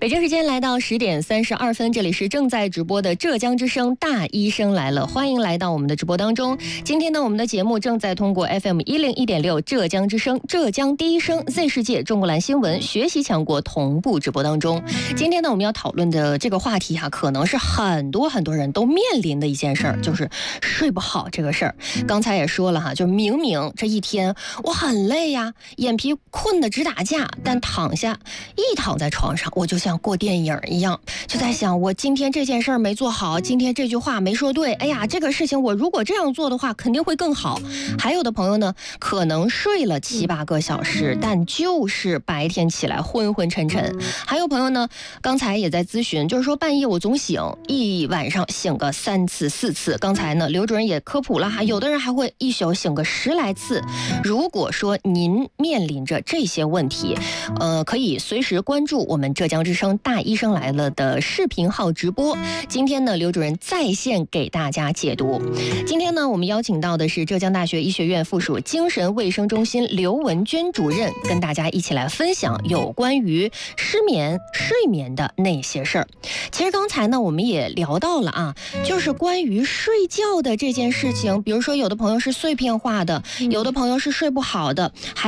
北京时间来到10点32分，这里是正在直播的浙江之声大医生来了，欢迎来到我们的直播当中。今天呢，我们的节目正在通过 FM101.6 浙江之声、浙江第一声、Z 世界、中国蓝新闻、学习强国同步直播当中。今天呢，我们要讨论的这个话题可能是很多人都面临的一件事儿，就是睡不好这个事儿。刚才也说了就明明这一天我很累呀，眼皮困得直打架，但躺在床上，我就像过电影一样，就在想我今天这件事儿没做好，今天这句话没说对，哎呀，这个事情我如果这样做的话肯定会更好。还有的朋友呢，可能睡了7、8个小时，但就是白天起来昏昏沉沉。还有朋友呢，刚才也在咨询，就是说半夜我总醒，一晚上醒个3次4次。刚才呢，刘主任也科普了有的人还会一宿醒个10来次。如果说您面临着这些问题，可以随时关注我们浙江之声大医生来了的视频号直播。今天呢，刘主任在线给大家解读。今天呢，我们邀请到的是浙江大学医学院附属精神卫生中心刘文娟主任，跟大家一起来分享有关于失眠、睡眠的那些事儿。其实刚才呢，我们也聊到了就是关于睡觉的这件事情，比如说有的朋友是碎片化的，有的朋友是睡不好的，还